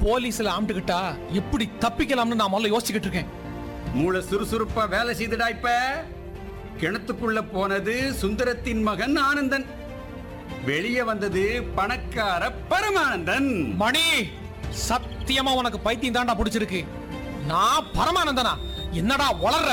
போலீஸ்ல ஆம்பிட்டுக்கிட்டா எப்படி தப்பிக்கலாம்னு நான் முதல்ல யோசிச்சுக்கிட்டு இருக்கேன். மூளை சுறுசுறுப்பா வேலை செய்துடா. இப்ப கிணத்துக்குள்ள போனது சுந்தரத்தின் மகன் ஆனந்தன், வெளியே வந்தது பணக்கார பரமானந்தன். மணி, சத்தியமா உனக்கு பைத்தியம் தாண்டா பிடிச்சிருக்கு. நான் பரமானந்தனா? என்னடா வளர்ற?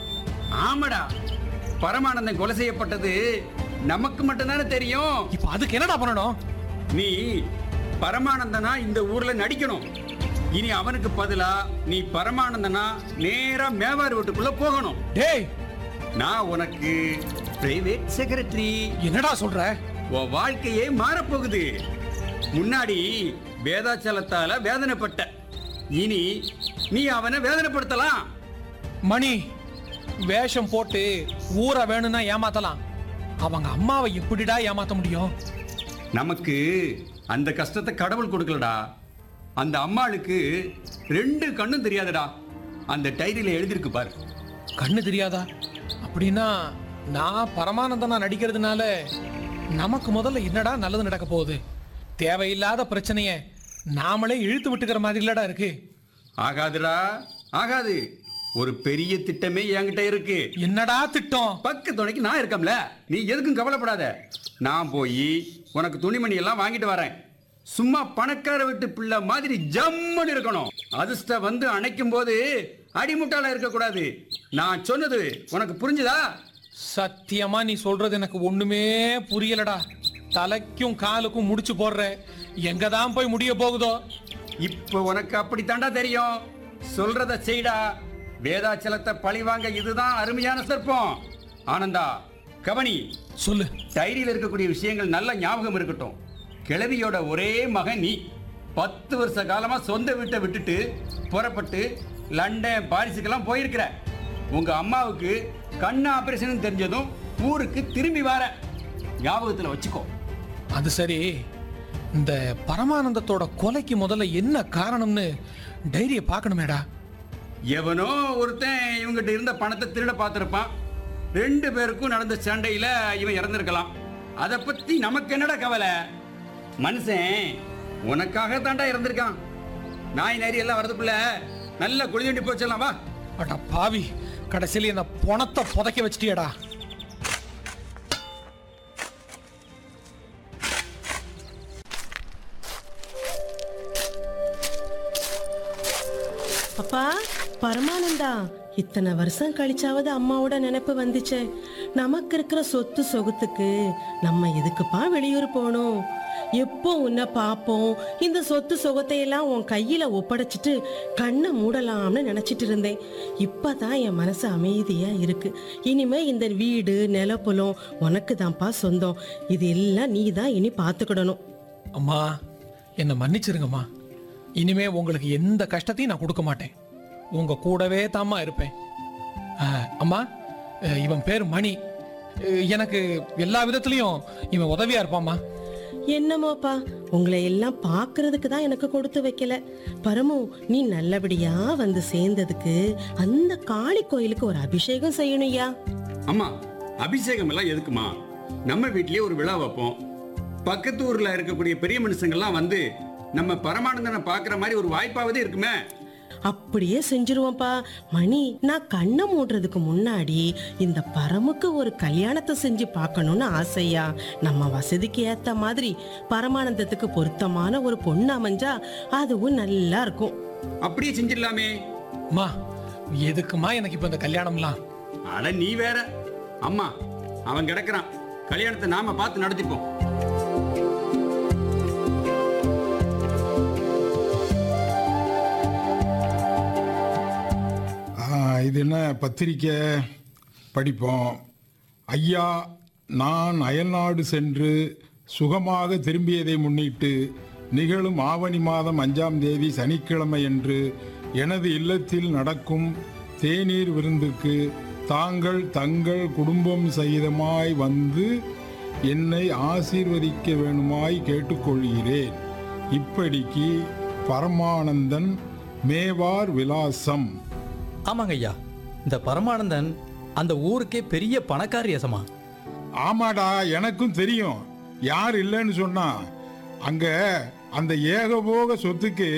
ஆமாடா, பரமானந்தன் கொலை செய்யப்பட்டது நமக்கு மட்டும்தானே தெரியும். இப்ப அதுக்கு என்னடா பண்ணணும்? நீ பரமானந்தனா இந்த ஊர்ல நடிக்கணும். இனி அவனுக்கு பதிலா நீ பரமானந்தனா நேரா மேவார் வீட்டுக்குள்ள போகணும். டேய், நான் உனக்கு பிரைவேட் செக்ரட்டரி. என்னடா சொல்ற? உன் வாழ்க்கையே மாறப்போகுது. முன்னாடி வேதாச்சலத்தால வேதனைப்பட்ட, இனி நீ அவனை வேதனைப்படுத்தலாம். மணி, வேஷம் போட்டு ஊரை வேணும்னா ஏமாத்தலாம். அவங்க அம்மாவை எப்படிடா ஏமாத்த முடியும்? நமக்கு அந்த கஷ்டத்தை கடவுள் கொடுக்கலடா. அந்த அம்மாளுக்கு 2 கண்ணும் தெரியாதுடா. அந்த டைரியில எழுதிருக்கு பாரு. கண்ணு தெரியாதா? அப்படின்னா நான் பரமானந்தனா நடிக்கிறதுனால நமக்கு முதல்ல என்னடா நல்லது நடக்க போகுது? தேவையில்லாத பிரச்சனைய நாமளே இழுத்து விட்டுக்கிற மாதிரி இல்லடா இருக்கு. ஆகாதுடா, ஆகாது. ஒரு பெரிய திட்டமே என்கிட்ட இருக்கு. என்னடா திட்டம்? பக்க துணைக்கு நான் இருக்கம்ல, நீ எதுக்கும் கவலைப்படாத. நான் போய் உனக்கு துணிமணி எல்லாம் வாங்கிட்டு வரேன். சும்மா பணக்கார வீட்டு பிள்ளை மாதிரி ஜம்முன்னு இருக்கணும். அதிர்ஷ்டம் வந்து அணைக்கும் போது அடிமுட்டால இருக்க கூடாது. நான் சொன்னது உனக்கு புரிஞ்சுதா? சத்தியமா நீ சொல்றது எனக்கு ஒண்ணுமே புரியலடா. தலைக்கும் காலுக்கும் முடிச்சு போடுற, எங்க தான் போய் முடிய போகுதோ? இப்ப உனக்கு அப்படி தாண்டா தெரியும். சொல்றத செய்டா. வேதாச்சலத்தை பழிவாங்க இதுதான் அருமையான சர்ப்பம். ஆனந்தா, கவனி. சொல்லு. டைரியில் இருக்கக்கூடிய விஷயங்கள் நல்ல ஞாபகம் இருக்கட்டும். கிழவியோட ஒரே மகன் நீ. 10 வருஷ காலமா சொந்த வீட்டை விட்டுட்டு புறப்பட்டு லண்டன் பாரிஸுக்கெல்லாம் போயிருக்கிற. உங்க அம்மாவுக்கு கண்ணு ஆபரேஷன் தெரிஞ்சதும் ஊருக்கு திரும்பி வர. ஞாபகத்துல வச்சுக்கோ. அது சரி, இந்த பரமானந்தத்தோட கொலைக்கு முதல்ல என்ன காரணம்னு டைரியை பார்க்கணுமேடா. எவனோ ஒருத்தன் இவங்கிட்ட இருந்த பணத்தை திருட பார்த்திருப்பான். 2 பேருக்கும் நடந்த சண்டையில இவன் இறந்திருக்கலாம். அதை பத்தி நமக்கு என்னடா கவலை? மனுஷன் உனக்காக தாண்டா இறந்திருக்கான். நாய் நரி எல்லாம் வரதுக்குள்ள நல்ல குளிதண்டி போச்சலாம். வா. அடா பாவி, கடைசியில இந்த பணத்தை புதைக்க வச்சிட்டியடா. அப்பா பரமானந்தா, இத்தனை வருஷம் கழிச்சாவது அம்மாவோட நினைப்பு வந்துச்சே. நமக்கு இருக்கிற சொத்து சொகுத்துக்கு நம்ம எதுக்குப்பா வெளியூர் போகணும்? எப்போ உன்னை பார்ப்போம், இந்த சொத்து சொகத்தை எல்லாம் உன் கையில ஒப்படைச்சிட்டு கண்ணை மூடலாம்னு நினைச்சிட்டு இருந்தேன். இப்பதான் என் மனசு அமைதியா இருக்கு. இனிமே இந்த வீடு நிலப்புலம் உனக்கு தான்ப்பா சொந்தம். இது எல்லாம் நீ தான் இனி பார்த்துக்கிடணும். அம்மா, என்னை மன்னிச்சிருங்கம்மா. இனிமே உங்களுக்கு எந்த கஷ்டத்தையும் நான் கொடுக்க மாட்டேன். உங்க கூடவே தாம்மா இருப்பேன். அம்மா, இவன் பேர் மணி. எனக்கு எல்லா விதத்துலயும் இவன் உதவியா இருப்பாம்மா. என்னமோப்பா, உங்களை எல்லாம் பாக்குறதுக்கு தான் எனக்கு கொடுத்து வைக்கல. பரமு, நீ நல்லபடியா வந்து சேர்ந்ததுக்கு அந்த காளி கோயிலுக்கு ஒரு அபிஷேகம் செய்யணும்யா. அம்மா, அபிஷேகம் எல்லாம் எதுக்குமா? நம்ம வீட்லயே ஒரு விழா வைப்போம். பக்கத்து ஊர்ல இருக்கக்கூடிய பெரிய மனுஷங்கள்லாம் வந்து நம்ம பரமானந்தனை பாக்குற மாதிரி ஒரு வாய்ப்பாவது இருக்குமே. அப்படியே செஞ்சிருவோம்ப்பா. மணி, நான் கண்ணை மூடுறதுக்கு முன்னாடி இந்த பரமுக்கு ஒரு கல்யாணத்தை செஞ்சு பார்க்கணும்னு ஆசையா. நம்ம வசதிக்கு ஏத்த மாதிரி பரமானந்தத்துக்கு பொருத்தமான ஒரு பொண்ணு அமைஞ்சா அதுவும் நல்லா இருக்கும். அப்படியே செஞ்சிடலாமே. அம்மா, எதுக்குமா எனக்கு இப்ப இந்த கல்யாணம்லாம்? அட நீ வேற. அம்மா, அவன் கிடக்குறான். கல்யாணத்தை நாம பார்த்து நடத்திப்போம். இது என்ன பத்திரிக்கை? படிப்போம். ஐயா, நான் அயல்நாடு சென்று சுகமாக திரும்பியதை முன்னிட்டு நிகழும் ஆவணி மாதம் 5ஆம் தேதி சனிக்கிழமை அன்று எனது இல்லத்தில் நடக்கும் தேநீர் விருந்துக்கு தாங்கள் தங்கள் குடும்பம் சகிதமாய் வந்து என்னை ஆசீர்வதிக்க வேணுமாய் கேட்டுக்கொள்கிறேன். இப்படிக்கு பரமானந்தன், மேவார் விலாசம். ஆமாங்க ஐயா, இந்த பரமானந்தன் அந்த ஊருக்கே பெரிய பணக்காரியசமா. ஆமாடா, எனக்கும் தெரியும். யார் இல்லைன்னு சொன்னா? அங்க அந்த ஏகபோக சொத்துக்கு